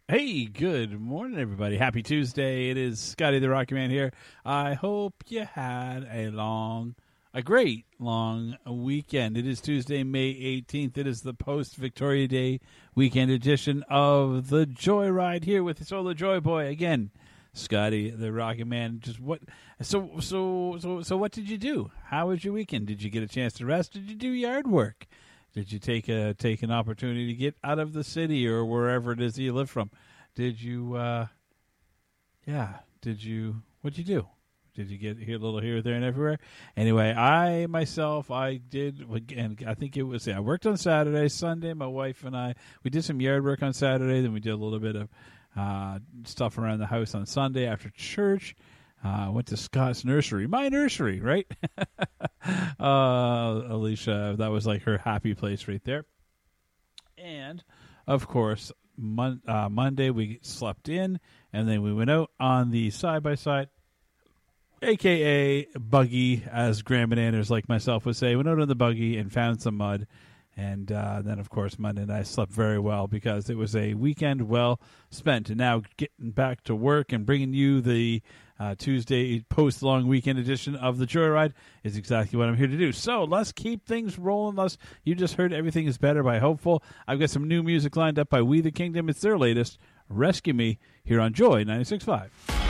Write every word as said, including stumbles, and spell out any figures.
Hey, good morning, everybody. Happy Tuesday. It is Scotty the Rocky Man here. I hope you had a long, a great long weekend. It is Tuesday, May eighteenth. It is the post-Victoria Day weekend edition of the Joyride here with Solo Joy Boy. Again, Scotty the Rocky Man. Just what, so, so, so, so what did you do? How was your weekend? Did you get a chance to rest? Did you do yard work? Did you take a take an opportunity to get out of the city or wherever it is that you live from? Did you, uh, yeah, did you, what'd you do? Did you get here a little here, there, and everywhere? Anyway, I myself, I did, and I think it was, yeah, I worked on Saturday, Sunday, my wife and I, we did some yard work on Saturday, then we did a little bit of uh, stuff around the house on Sunday after church. I uh, went to Scott's nursery, my nursery, right? uh, Alicia, that was like her happy place right there. And, of course, mon- uh, Monday we slept in, and then we went out on the side-by-side, a k a buggy, as Grand Bananas like myself would say. Went out on the buggy and found some mud. And uh, then, of course, Monday night I slept very well because it was a weekend well spent. And now getting back to work and bringing you the uh, Tuesday post-long weekend edition of the Joyride is exactly what I'm here to do. So let's keep things rolling. Let's, you just heard Everything is Better by Hopeful. I've got some new music lined up by We the Kingdom. It's their latest, Rescue Me, here on Joy ninety-six point five.